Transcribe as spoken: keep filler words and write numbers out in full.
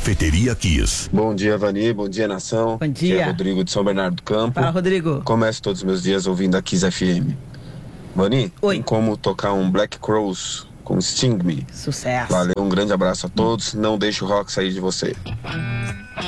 Cafeteria Kiss. Bom dia, Vani. Bom dia, nação. Bom dia. Aqui é Rodrigo de São Bernardo do Campo. Fala, Rodrigo. Começo todos os meus dias ouvindo a Kiss F M. Vani, Oi. tem como tocar um Black Crowes com Sting Me? Sucesso. Valeu, um grande abraço a todos. Não deixe o rock sair de você.